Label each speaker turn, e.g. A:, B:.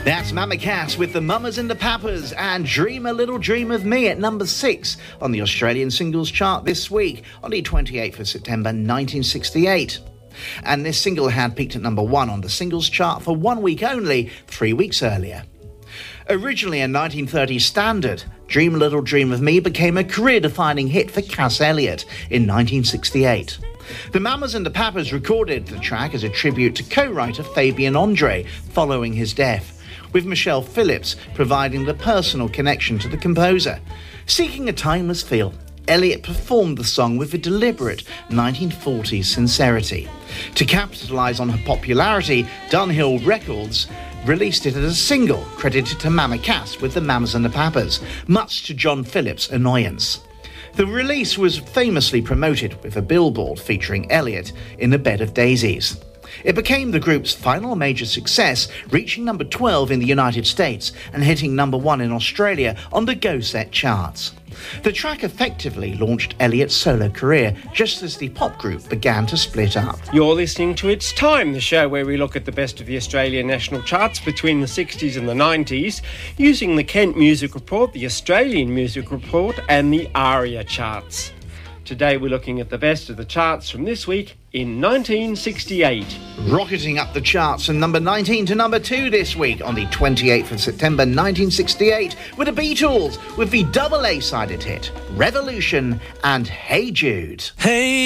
A: That's Mama Cass with the Mamas and the Papas and Dream a Little Dream of Me at number 6 on the Australian singles chart this week on the 28th of September 1968. And this single had peaked at number 1 on the singles chart for 1 week only, 3 weeks earlier. Originally a 1930s standard, Dream a Little Dream of Me became a career-defining hit for Cass Elliot in 1968. The Mamas and the Papas recorded the track as a tribute to co-writer Fabian Andre following his death, with Michelle Phillips providing the personal connection to the composer. Seeking a timeless feel, Elliot performed the song with a deliberate 1940s sincerity. To capitalise on her popularity, Dunhill Records released it as a single credited to Mama Cass with the Mamas and the Papas, much to John Phillips' annoyance. The release was famously promoted with a billboard featuring Elliot in a bed of daisies. It became the group's final major success, reaching number 12 in the United States and hitting number 1 in Australia on the Go Set charts. The track effectively launched Elliot's solo career just as the pop group began to split up.
B: You're listening to It's Time, the show where we look at the best of the Australian national charts between the 60s and the 90s, using the Kent Music Report, the Australian Music Report and the ARIA charts. Today we're looking at the best of the charts from this week in 1968.
A: Rocketing up the charts from number 19 to number 2 this week on the 28th of September 1968 were the Beatles with the double A-sided hit Revolution and Hey Jude.
C: Hey